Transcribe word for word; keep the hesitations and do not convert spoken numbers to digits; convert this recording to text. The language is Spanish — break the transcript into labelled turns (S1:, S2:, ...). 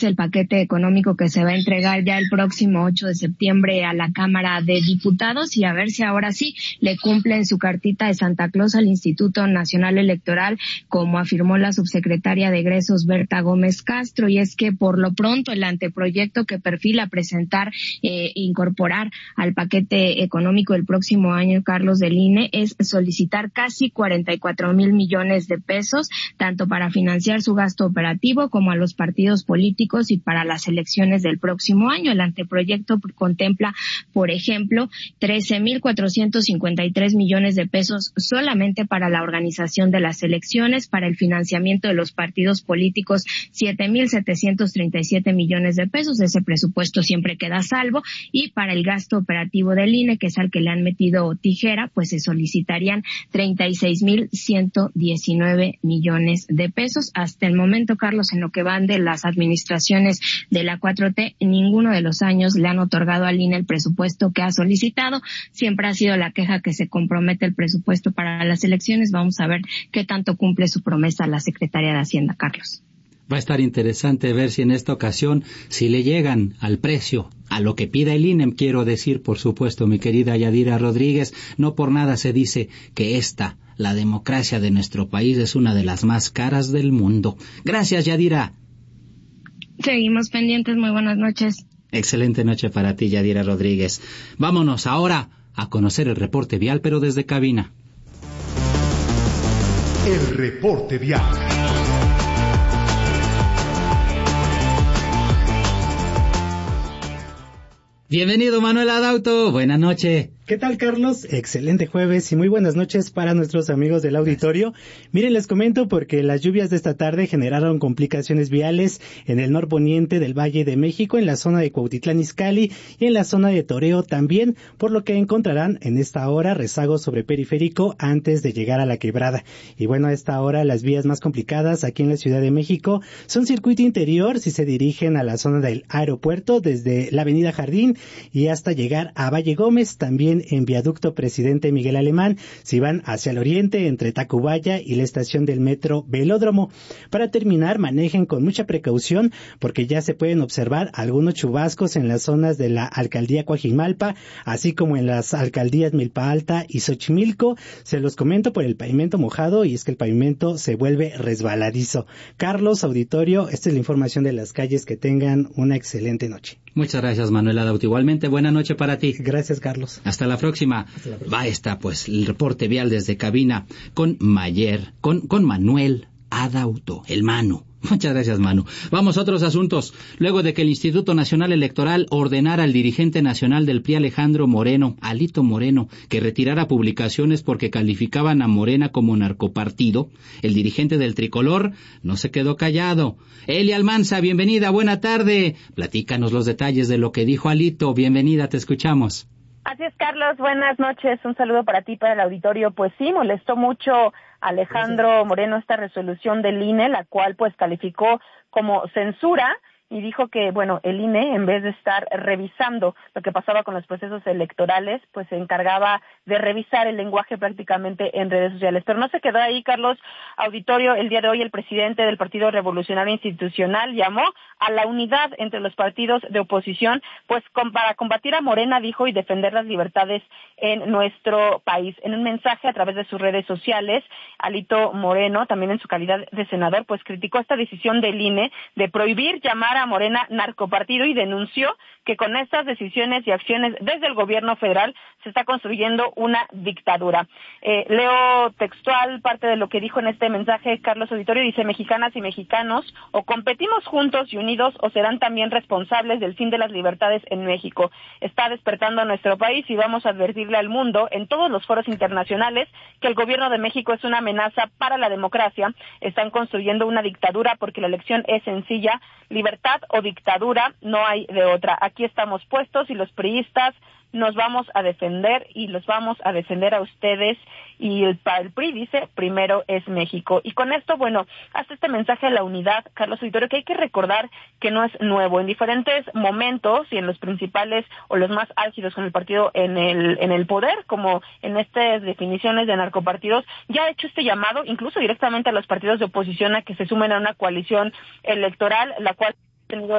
S1: el paquete económico que se va a entregar ya el próximo ocho de septiembre a la Cámara de Diputados, y a ver si ahora sí le cumplen su cartita de Santa Claus al Instituto Nacional Electoral, como afirmó la subsecretaria de Egresos Berta Gómez Castro. Y es que por lo pronto el anteproyecto que perfila presentar e eh, incorporar al paquete económico el próximo año, Carlos, del I N E, es solicitar casi cuarenta y cuatro mil millones de pesos, tanto para financiar su gasto operativo como a los partidos políticos y para las elecciones del próximo año. El anteproyecto contempla, por ejemplo, trece mil cuatrocientos cincuenta y tres millones de pesos solamente para la organización de las elecciones, para el financiamiento de los partidos políticos siete mil setecientos treinta y siete millones de pesos, ese presupuesto siempre queda a salvo, y para el gasto operativo del I N E, que es al que le han metido tijera, pues se solicitarían treinta y seis mil ciento diecinueve millones de pesos. Hasta el momento, Carlos, en lo que van de las administraciones de la cuatro T, ninguno de los años le han otorgado al I N E el presupuesto que ha solicitado. Siempre ha sido la queja que se compromete el presupuesto para las elecciones. Vamos a ver qué tanto cumple su promesa la secretaria de Hacienda, Carlos.
S2: Va a estar interesante ver si en esta ocasión, si le llegan al precio, a lo que pida el I N E, quiero decir, por supuesto, mi querida Yadira Rodríguez. No por nada se dice que esta, la democracia de nuestro país, es una de las más caras del mundo. Gracias, Yadira.
S1: Seguimos pendientes. Muy buenas noches.
S2: Excelente noche para ti, Yadira Rodríguez. Vámonos ahora a conocer el reporte vial, pero desde cabina.
S3: El reporte vial.
S2: Bienvenido, Manuel Adauto. Buenas noches.
S4: ¿Qué tal, Carlos? Excelente jueves y muy buenas noches para nuestros amigos del auditorio. Miren, les comento porque las lluvias de esta tarde generaron complicaciones viales en el norponiente del Valle de México, en la zona de Cuautitlán Izcalli y en la zona de Toreo también, por lo que encontrarán en esta hora rezagos sobre periférico antes de llegar a la quebrada. Y bueno, a esta hora las vías más complicadas aquí en la Ciudad de México son circuito interior si se dirigen a la zona del aeropuerto desde la avenida Jardín y hasta llegar a Valle Gómez, también en viaducto Presidente Miguel Alemán, si van hacia el oriente entre Tacubaya y la estación del metro Velódromo. Para terminar, manejen con mucha precaución porque ya se pueden observar algunos chubascos en las zonas de la alcaldía Coajimalpa, así como en las alcaldías Milpa Alta y Xochimilco. Se los comento por el pavimento mojado y es que el pavimento se vuelve resbaladizo. Carlos, auditorio, esta es la información de las calles. Que tengan una excelente noche.
S2: Muchas gracias, Manuel Adauto. Igualmente, buena noche para ti.
S4: Gracias, Carlos.
S2: Hasta la próxima.
S4: Hasta la próxima.
S2: Va esta, pues, el reporte vial desde cabina con Mayer, con, con Manuel Adauto, el Manu. Muchas gracias, Manu. Vamos a otros asuntos. Luego de que el Instituto Nacional Electoral ordenara al dirigente nacional del P R I, Alejandro Moreno, Alito Moreno, que retirara publicaciones porque calificaban a Morena como narcopartido, el dirigente del Tricolor no se quedó callado. Eli Almanza, bienvenida, buena tarde. Platícanos los detalles de lo que dijo Alito. Bienvenida, te escuchamos.
S5: Así es, Carlos, buenas noches. Un saludo para ti, para el auditorio. Pues sí, molestó mucho Alejandro Moreno esta resolución del I N E, la cual pues calificó como censura y dijo que, bueno, el I N E, en vez de estar revisando lo que pasaba con los procesos electorales, pues se encargaba de revisar el lenguaje prácticamente en redes sociales. Pero no se quedó ahí, Carlos, auditorio. El día de hoy el presidente del Partido Revolucionario Institucional llamó a la unidad entre los partidos de oposición, pues con, para combatir a Morena, dijo, y defender las libertades en nuestro país. En un mensaje a través de sus redes sociales, Alito Moreno, también en su calidad de senador, pues criticó esta decisión del I N E de prohibir llamar a Morena narcopartido y denunció que con estas decisiones y acciones desde el gobierno federal se está construyendo una dictadura. Eh, leo textual parte de lo que dijo en este mensaje Carlos Auditorio. Dice: mexicanas y mexicanos, o competimos juntos y unidos o serán también responsables del fin de las libertades en México. Está despertando nuestro país y vamos a advertirle al mundo en todos los foros internacionales que el gobierno de México es una amenaza para la democracia. Están construyendo una dictadura porque la elección es sencilla: libertad o dictadura, no hay de otra. Aquí estamos puestos y los priistas nos vamos a defender y los vamos a defender a ustedes. Y el, el P R I dice: primero es México. Y con esto, bueno, hace este mensaje a la unidad, Carlos Auditorio, que hay que recordar que no es nuevo. En diferentes momentos y en los principales o los más álgidos con el partido en el en el poder, como en estas definiciones de narcopartidos, ya ha hecho este llamado, incluso directamente a los partidos de oposición, a que se sumen a una coalición electoral, la cual ha tenido